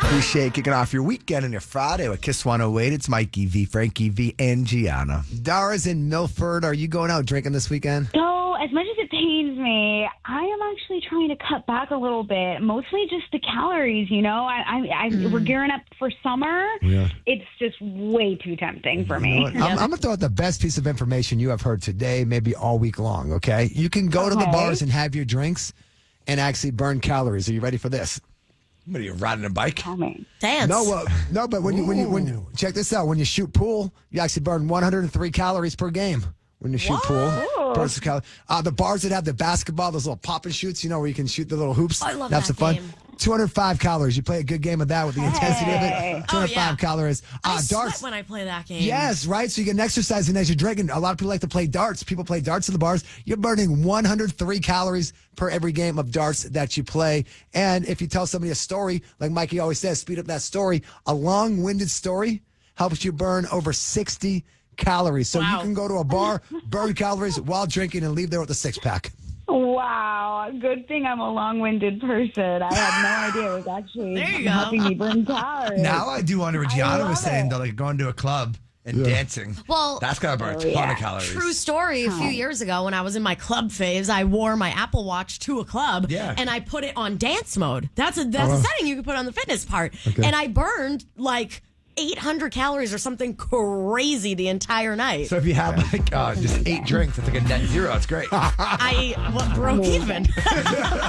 Appreciate kicking off your weekend and your Friday with Kiss 108. It's Mikey V, Frankie V, and Gianna. Dara's in Milford. Are you going out drinking this weekend? So, as much as it pains me, I am actually trying to cut back a little bit. Mostly just the calories, you know. We're gearing up for summer. Yeah. It's just way too tempting for me. I'm going to throw out the best piece of information you have heard today, maybe all week long, okay? You can go to the bars and have your drinks and actually burn calories. Are you ready for this? What are you, riding a bike? Tell me. Dance. No, but when you check this out, when you shoot pool, you actually burn 103 calories per game. When you shoot pool, burns the calories. The bars that have the basketball, those little pop and shoots, you know, where you can shoot the little hoops. I love That's that the fun. game. 205 calories. You play a good game of that with the intensity of it. 205 calories. I Darts. sweat when I play that game. Yes, right. So you get an exercise, and as you're drinking, a lot of people like to play darts. People play darts in the bars. You're burning 103 calories per every game of darts that you play. And if you tell somebody a story, like Mikey always says, speed up that story. A long-winded story helps you burn over 60 calories. So you can go to a bar, burn calories while drinking, and leave there with a six-pack. Wow. Good thing I'm a long-winded person. I had no idea it was actually helping me burn calories. Now I do wonder what Gianna was saying, though, like going to a club and dancing. Well, that's got to burn a ton of calories. True story. A few years ago, when I was in my club phase, I wore my Apple Watch to a club, and I put it on dance mode. That's a setting you can put on the fitness part. Okay. And I burned like 800 calories or something crazy the entire night. So if you have like just 8 drinks, it's like a net zero. It's great. I broke even.